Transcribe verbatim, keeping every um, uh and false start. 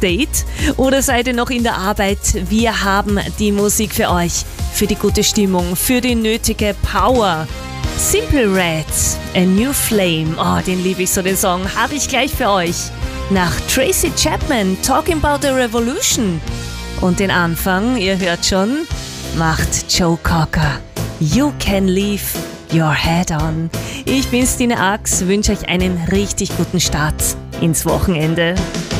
Date oder seid ihr noch in der Arbeit? Wir haben die Musik für euch, für die gute Stimmung, für die nötige Power. Simple Red, A New Flame, oh, den liebe ich so, den Song, habe ich gleich für euch. Nach Tracy Chapman, Talking About a Revolution. Und den Anfang, ihr hört schon, macht Joe Cocker. You Can Leave Your Head On. Ich bin Stine Ax, wünsche euch einen richtig guten Start ins Wochenende.